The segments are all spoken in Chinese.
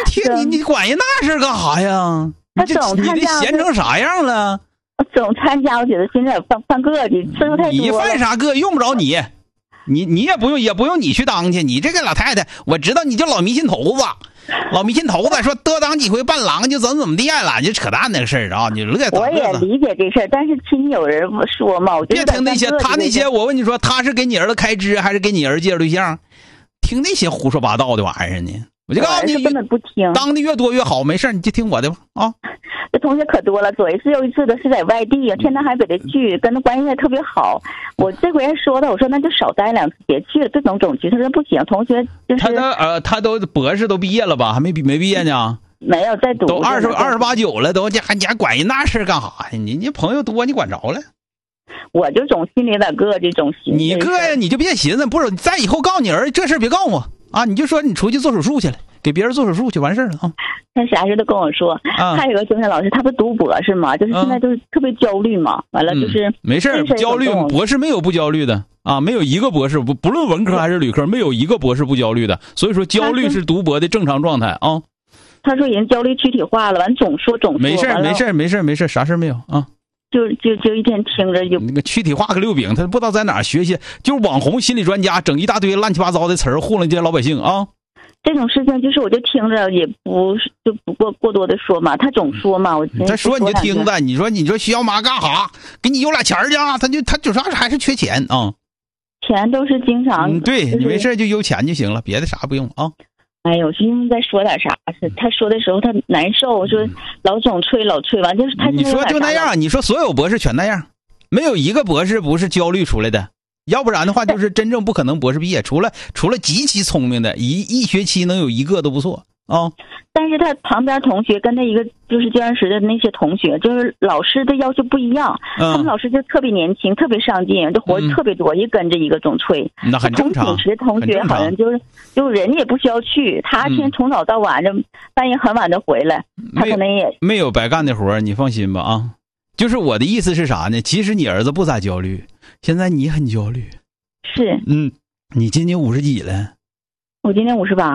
你管人那事干啥呀？ 他总参加， 你这闲成啥样了？ 总参加，我觉得现在犯个的次数太多了。 你犯啥个？用不着你，你也不用你去当去。你这个老太太，我知道你就老迷信头子。老迷信头子说多当几回伴郎就怎么地了，就扯淡那个事儿啊！你乐当我也理解这事儿，但是亲戚有人说嘛，我别听那些，他那些，我问你说，他是给你儿子开支还是给你儿子介绍对象？听那些胡说八道的玩意儿呢？我就告诉你， 根本不听， 当的越多越好，没事你就听我的吧啊！ 这同学可多了，左一次又一次的是在外地，天南海北的去，跟他关系还特别好。我这回还说他，我说那就少待2次，别去了，这种总局。他说不行，同学就是他都博士都毕业了吧？还没毕业呢？ 没有在读， 都28、9了，你还管人那事干啥呀？你朋友多，你管着了？ 我就总心里有点膈，这种心。 你膈呀，你就别寻思，不是再以后告诉你儿子这事别告诉我啊！你就说你出去做手术去了。给别人做手术就完事了啊！ 他啥事都跟我说。还有个精神老师，他不读博士嘛，就是现在就是特别焦虑嘛。完了就是没事，焦虑博士没有不焦虑的啊，没有一个博士不论文科还是理科，没有一个博士不焦虑的。所以说焦虑是读博的正常状态啊。 他说已经焦虑躯体化了，完总说。 没事，啥事没有啊。 就一天听着就那个躯体化个6饼，他不知道在哪儿学习，就是网红心理专家整一大堆乱七八糟的词儿糊弄这些老百姓啊。 这种事情就是我就听着也不过多的说嘛，他总说嘛， 他说你就听着，你说需要妈干啥？给你有俩钱去啊？他就说还是缺钱啊？ 钱都是经常。 对，你没事就有钱就行了，别的啥不用啊。 哎呦，因为再说点啥是他说的时候他难受，说老总催完就是他。 你说就那样，你说所有博士全那样，没有一个博士不是焦虑出来的。要不然的话，就是真正不可能博士毕业，除了极其聪明的，一学期能有1个都不错啊。 但是他旁边同学跟他一个就是教研室的那些同学，就是老师的要求不一样，他们老师就特别年轻，特别上进，这活特别多，一跟着一个总催。 那很正常。 同寝室同学好像就是人也不需要去，他天从早到晚，半夜很晚的回来，他可能也没有白干的活，你放心吧啊。就是我的意思是啥呢？其实你儿子不咋焦虑。现在你很焦虑， 是你今年50几了？ 我今年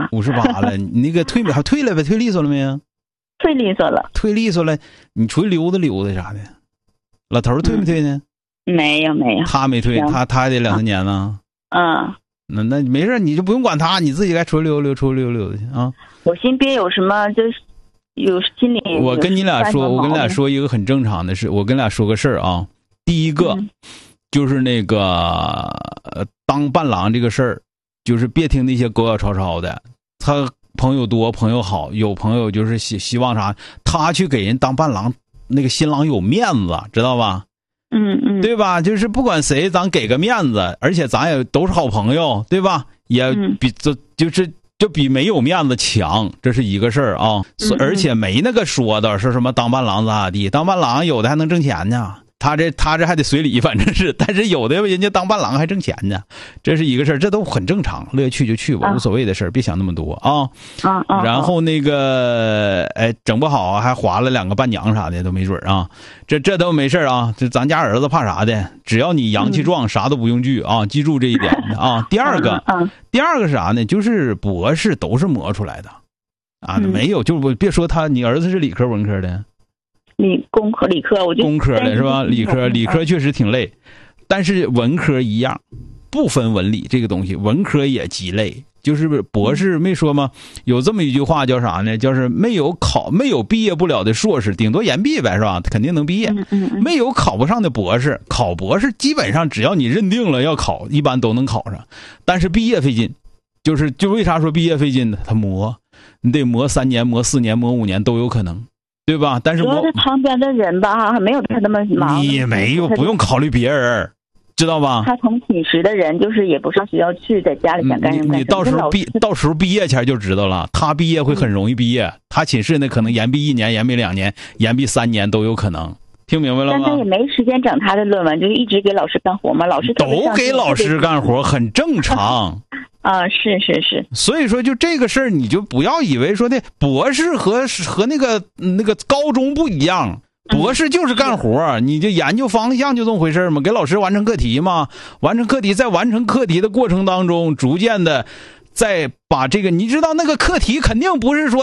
58 了。你那个退了呗？退利索了没有？ 退利索了。你出去溜达溜达啥的？老头退没退呢？ 没有。 他没退，他还得2、3年呢。那没事，你就不用管他，你自己该出去溜溜去啊。 我心边有什么就是有心里。 我跟你俩说一个很正常的事，我跟俩说个事儿啊。第一个。就是那个当伴郎这个事儿，就是别听那些狗咬吵吵的。他朋友多，朋友好，有朋友就是希望啥，他去给人当伴郎，那个新郎有面子，知道吧？对吧？就是不管谁，咱给个面子，而且咱也都是好朋友，对吧？也比就比没有面子强，这是一个事儿啊。而且没那个说的说什么当伴郎咋地，当伴郎有的还能挣钱呢。他这还得随礼，反正是，但是有的人家当伴郎还挣钱呢，这是一个事儿，这都很正常，乐意去就去吧，无所谓的事儿，别想那么多啊。然后那个，整不好还划了2个伴娘啥的都没准啊，这都没事啊。这咱家儿子怕啥的？只要你阳气壮，啥都不用惧啊，记住这一点啊。第二个是啥呢？就是博士都是磨出来的啊，没有，就别说你儿子是理科文科的。 工科理科，我就工科的是吧？理科确实挺累，但是文科一样，不分文理这个东西，文科也极累。就是博士没说吗？有这么一句话叫啥呢？叫是没有毕业不了的硕士，顶多延毕呗，是吧？肯定能毕业。没有考不上的博士，考博士基本上只要你认定了要考，一般都能考上。但是毕业费劲，就为啥说毕业费劲呢？他磨，你得磨3年、磨4年、磨5年都有可能。对吧？但是他旁边的人吧，还没有他那么忙。 你没有不用考虑别人，知道吧？ 他同寝室的人就是也不上学校去，在家里想干什么干什么。 你到时候毕业前就知道了，他毕业会很容易毕业，他寝室呢可能延毕1年、延毕2年、延毕3年都有可能。听明白了吗？ 但他也没时间整他的论文，就一直给老师干活嘛。老师都给老师干活，很正常。 是。 所以说，就这个事儿，你就不要以为说的博士和那个高中不一样，博士就是干活，你就研究方向就这么回事嘛，给老师完成课题嘛，完成课题，在完成课题的过程当中，逐渐的再把这个，你知道那个课题肯定不是说